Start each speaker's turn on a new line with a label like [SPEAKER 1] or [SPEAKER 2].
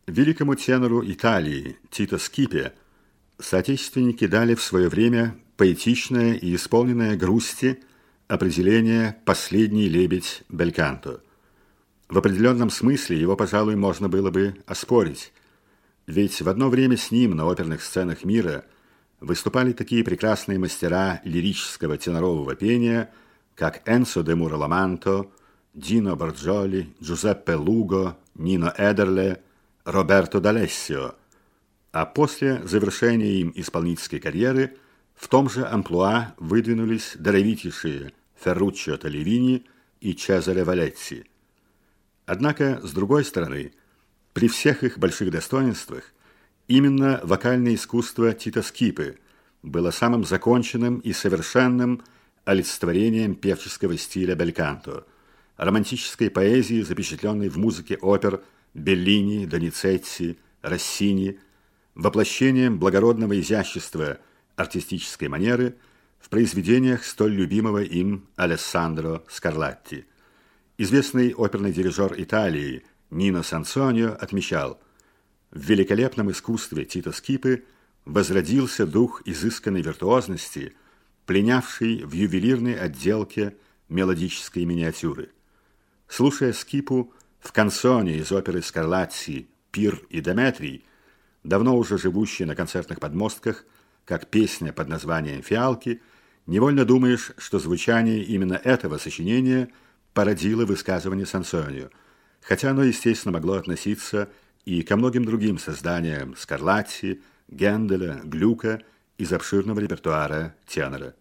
[SPEAKER 1] Великому тенору Италии Тито Скипе соотечественники дали в свое время поэтичное и исполненное грусти определение «последний лебедь бельканто». В определенном смысле его, пожалуй, можно было бы оспорить, ведь в одно время с ним на оперных сценах мира выступали такие прекрасные мастера лирического тенорового пения, как Энцо де Муроламанто, Дино Борджоли, Джузеппе Луго, Нино Эдерле, Роберто D'Алессио, а после завершения им исполнительской карьеры в том же амплуа выдвинулись даровитейшие Ферруччо Толевини и Чезаре Валетти. Однако, с другой стороны, при всех их больших достоинствах, именно вокальное искусство Тито Скипы было самым законченным и совершенным олицетворением певческого стиля бельканто, романтической поэзии, запечатленной в музыке опер Беллини, Доницетти, Россини, воплощением благородного изящества артистической манеры в произведениях столь любимого им Алессандро Скарлатти. Известный оперный дирижер Италии Нино Сансонио отмечал: в великолепном искусстве Тито Скипы возродился дух изысканной виртуозности, пленявший в ювелирной отделке мелодической миниатюры. Слушая Скипу в канцоне из оперы Скарлатти «Пир и Деметрий», давно уже живущей на концертных подмостках, как песня под названием «Фиалки», невольно думаешь, что звучание именно этого сочинения породило высказывание Сансонио, хотя оно, естественно, могло относиться и ко многим другим созданиям Скарлатти, Генделя, Глюка из обширного репертуара тенора.